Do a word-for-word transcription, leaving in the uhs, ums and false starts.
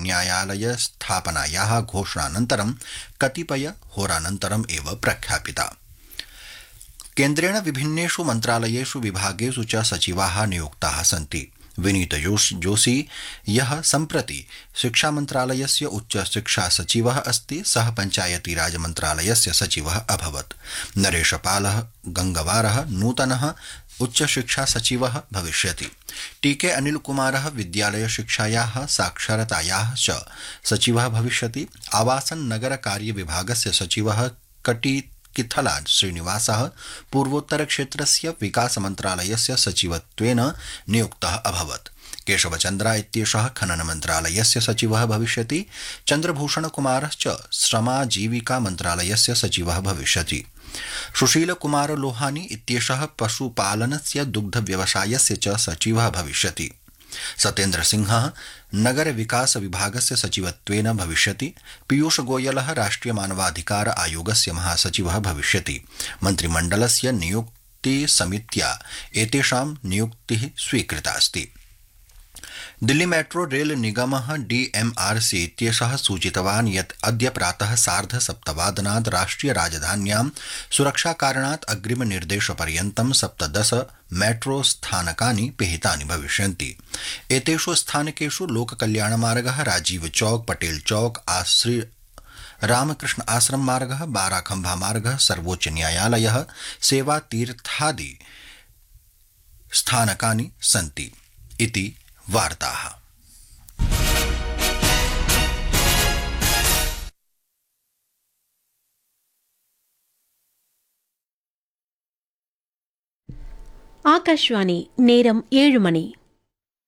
न्यायालय स्थापनायाः घोषणानन्तरं कतिपय होरानन्तरम् एव प्रख्यापिता। केन्द्रेण विभिन्नेषु मन्त्रालयेषु विभागेषु च सचिवाः नियुक्ताः सन्ति। विनीत जोशी यः सम्प्रति शिक्षा मन्त्रालयस्य उच्च शिक्षा सचिवः अस्ति, सः पञ्चायती राज मन्त्रालयस्य सचिवः अभवत्। नरेशपालः गंगवारः नूतनः उच्च शिक्षा सचिवः भविष्यति। टीके अनिलकुमारः विद्यालय शिक्षायाः साक्षरतायाः च सचिवः भविष्यति। आवासन नगर कार्य विभागस्य सचिवः कटी किथला श्रीनिवासः पूर्वोत्तर क्षेत्रस्य विकास मन्त्रालयस्य सचिवत्वेन नियुक्तः अभवत्। केशवचन्द्रा इत्येषः खनन मन्त्रालयस्य सचिवः भविष्यति। चन्द्रभूषण कुमारश्च श्रमाजीविका मन्त्रालयस्य सचिवः भविष्यति। सुशील कुमार लोहानी इत्येषः पशुपालनस्य दुग्ध व्यवसायस्य च सचिवः भविष्यति। सतेन्द्र सिंहः नगर विकास विभागस्य सचिवत्वेन भविष्यति। पीयूष गोयलः राष्ट्रिय मानवाधिकार आयोगस्य महासचिवः भविष्यति। मन्त्रिमण्डलस्य नियुक्ति समित्या एतेषां नियुक्तिः स्वीकृता अस्ति। दिल्ली मेट्रो रेल निगमः डीएमआरसी इत्येषः सूचितवान् यत् अद्य प्रातः सार्ध सप्तवादनात् राष्ट्रिय राजधान्यां सुरक्षाकारणात् अग्रिम निर्देशपर्यन्तं सप्तदश मेट्रो स्थानकानि पिहितानि भविष्यन्ति। एतेषु स्थानकेषु लोककल्याणमार्गः, राजीव चौक, पटेल चौक, आश्री रामकृष्ण आश्रम मार्गः, बाराखम्भा मार्गः, सर्वोच्च न्यायालयः, सेवातीर्थादि स्थानकानि सन्ति इति वार्ताः। ஆகாஷ்வாணி நேரம் ஏழு மணி.